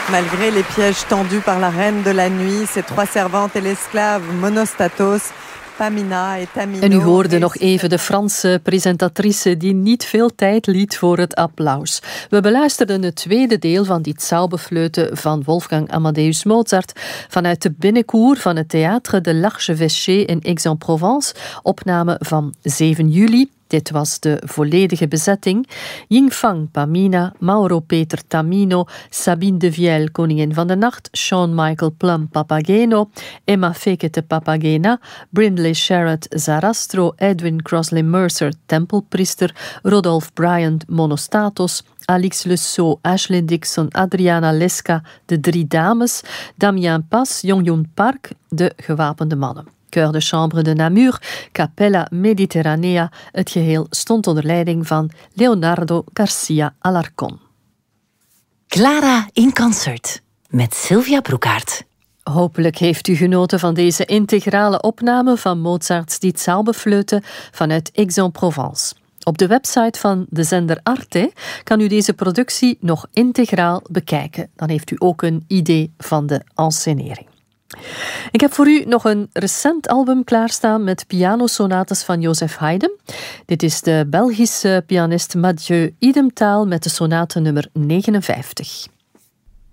Malgré les pièges tendus par la reine de la nuit, ses 3 servantes et l'esclave Monostatos, Pamina et Tamino. En u hoorde nog even de Franse presentatrice die niet veel tijd liet voor het applaus. We beluisterden het tweede deel van die Zauberflöte van Wolfgang Amadeus Mozart vanuit de binnenkoer van het Théâtre de l'Archevêché in Aix-en-Provence, opname van 7 juli. Dit was de volledige bezetting. Yingfang Pamina, Mauro Peter Tamino, Sabine de Viel, Koningin van de Nacht, Sean Michael Plum Papageno, Emma Fekete Papagena, Brindley Sherrod Zarastro, Edwin Crossley Mercer Tempelpriester, Rodolphe Bryant Monostatos, Alix Le Sceau, Ashley Dixon, Adriana Leska, de 3 dames, Damien Pas, Yongyun Park, de gewapende mannen. Chœur de Chambre de Namur, Capella Mediterranea. Het geheel stond onder leiding van Leonardo Garcia Alarcón. Clara in concert met Sylvia Broekaert. Hopelijk heeft u genoten van deze integrale opname van Mozart's Die Zauberflöte vanuit Aix-en-Provence. Op de website van de zender Arte kan u deze productie nog integraal bekijken. Dan heeft u ook een idee van de encenering. Ik heb voor u nog een recent album klaarstaan met pianosonates van Joseph Haydn. Dit is de Belgische pianist Mathieu Idemtaal met de sonate nummer 59.